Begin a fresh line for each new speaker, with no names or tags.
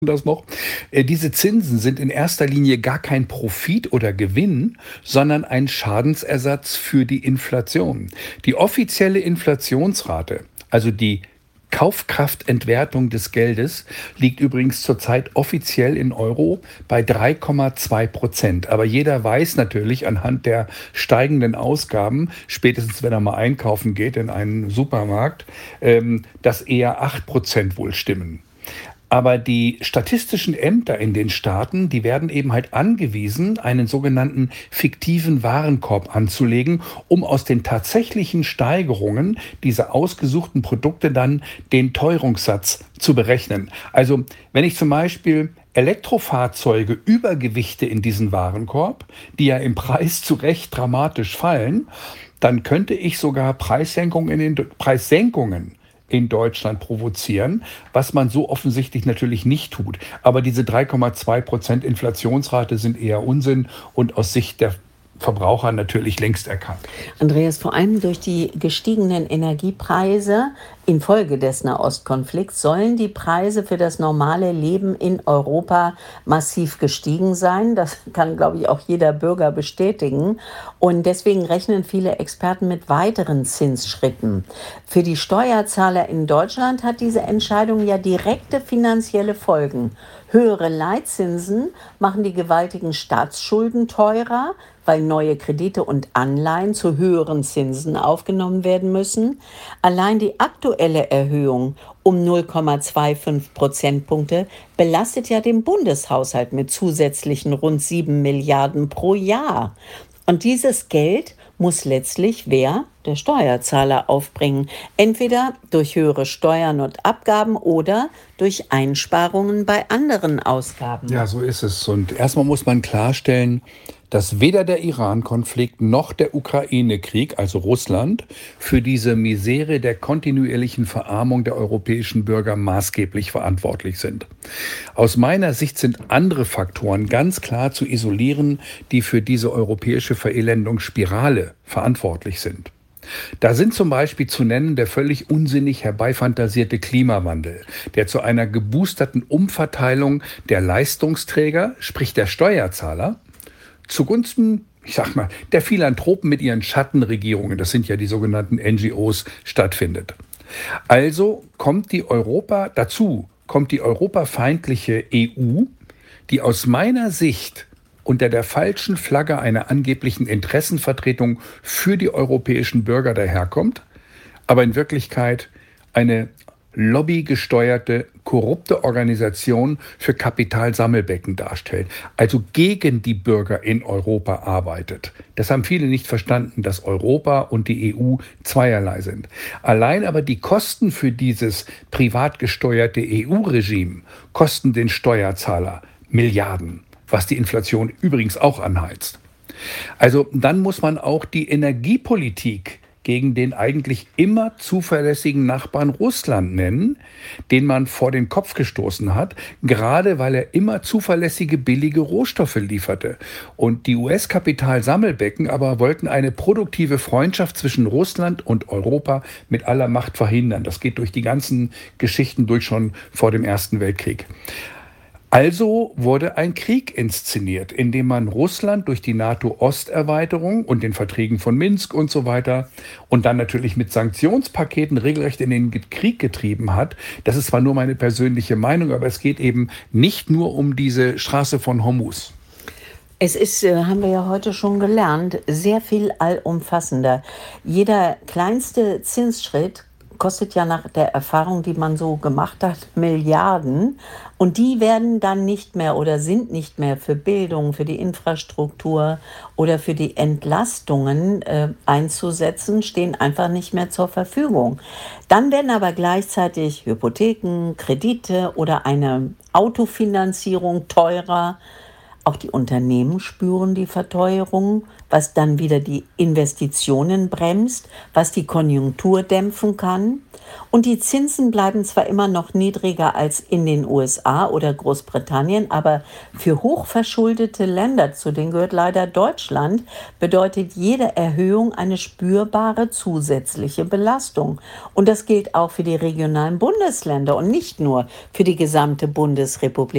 das noch. Diese Zinsen sind in erster Linie gar kein Profit oder Gewinn, sondern ein Schadensersatz für die Inflation. Die offizielle Inflationsrate, also die Kaufkraftentwertung des Geldes, liegt übrigens zurzeit offiziell in Euro bei 3,2%. Aber jeder weiß natürlich anhand der steigenden Ausgaben, spätestens wenn er mal einkaufen geht in einen Supermarkt, dass eher 8% wohl stimmen. Aber die statistischen Ämter in den Staaten, die werden eben halt angewiesen, einen sogenannten fiktiven Warenkorb anzulegen, um aus den tatsächlichen Steigerungen dieser ausgesuchten Produkte dann den Teuerungssatz zu berechnen. Also wenn ich zum Beispiel Elektrofahrzeuge übergewichte in diesen Warenkorb, die ja im Preis zu Recht dramatisch fallen, dann könnte ich sogar Preissenkungen in Deutschland provozieren, was man so offensichtlich natürlich nicht tut. Aber diese 3,2% Inflationsrate sind eher Unsinn und aus Sicht der Verbraucher natürlich längst erkannt.
Andreas, vor allem durch die gestiegenen Energiepreise infolge des Nahostkonflikts sollen die Preise für das normale Leben in Europa massiv gestiegen sein. Das kann, glaube ich, auch jeder Bürger bestätigen. Und deswegen rechnen viele Experten mit weiteren Zinsschritten. Für die Steuerzahler in Deutschland hat diese Entscheidung ja direkte finanzielle Folgen. Höhere Leitzinsen machen die gewaltigen Staatsschulden teurer, weil neue Kredite und Anleihen zu höheren Zinsen aufgenommen werden müssen. Allein die aktuelle Erhöhung um 0,25 Prozentpunkte belastet ja den Bundeshaushalt mit zusätzlichen rund 7 Milliarden pro Jahr. Und dieses Geld muss letztlich wer? Der Steuerzahler aufbringen. Entweder durch höhere Steuern und Abgaben oder durch Einsparungen bei anderen Ausgaben.
Ja, so ist es. Und erstmal muss man klarstellen, dass weder der Iran-Konflikt noch der Ukraine-Krieg, also Russland, für diese Misere der kontinuierlichen Verarmung der europäischen Bürger maßgeblich verantwortlich sind. Aus meiner Sicht sind andere Faktoren ganz klar zu isolieren, die für diese europäische Verelendungsspirale verantwortlich sind. Da sind zum Beispiel zu nennen der völlig unsinnig herbeifantasierte Klimawandel, der zu einer geboosterten Umverteilung der Leistungsträger, sprich der Steuerzahler, zugunsten, der Philanthropen mit ihren Schattenregierungen, das sind ja die sogenannten NGOs, stattfindet. Also kommt die europafeindliche EU, die aus meiner Sicht unter der falschen Flagge einer angeblichen Interessenvertretung für die europäischen Bürger daherkommt, aber in Wirklichkeit eine lobbygesteuerte, korrupte Organisation für Kapitalsammelbecken darstellt, also gegen die Bürger in Europa arbeitet. Das haben viele nicht verstanden, dass Europa und die EU zweierlei sind. Allein aber die Kosten für dieses privat gesteuerte EU-Regime kosten den Steuerzahler Milliarden, was die Inflation übrigens auch anheizt. Also dann muss man auch die Energiepolitik gegen den eigentlich immer zuverlässigen Nachbarn Russland nennen, den man vor den Kopf gestoßen hat, gerade weil er immer zuverlässige billige Rohstoffe lieferte. Und die US-Kapitalsammelbecken aber wollten eine produktive Freundschaft zwischen Russland und Europa mit aller Macht verhindern. Das geht durch die ganzen Geschichten durch schon vor dem Ersten Weltkrieg. Also wurde ein Krieg inszeniert, in dem man Russland durch die NATO-Osterweiterung und den Verträgen von Minsk und so weiter und dann natürlich mit Sanktionspaketen regelrecht in den Krieg getrieben hat. Das ist zwar nur meine persönliche Meinung, aber es geht eben nicht nur um diese Straße von Hormuz.
Es ist, haben wir ja heute schon gelernt, sehr viel allumfassender. Jeder kleinste Zinsschritt kostet ja nach der Erfahrung, die man so gemacht hat, Milliarden. Und die werden dann nicht mehr oder sind nicht mehr für Bildung, für die Infrastruktur oder für die Entlastungen einzusetzen, stehen einfach nicht mehr zur Verfügung. Dann werden aber gleichzeitig Hypotheken, Kredite oder eine Autofinanzierung teurer. Auch die Unternehmen spüren die Verteuerung, was dann wieder die Investitionen bremst, was die Konjunktur dämpfen kann. Und die Zinsen bleiben zwar immer noch niedriger als in den USA oder Großbritannien, aber für hochverschuldete Länder, zu denen gehört leider Deutschland, bedeutet jede Erhöhung eine spürbare zusätzliche Belastung. Und das gilt auch für die regionalen Bundesländer und nicht nur für die gesamte Bundesrepublik.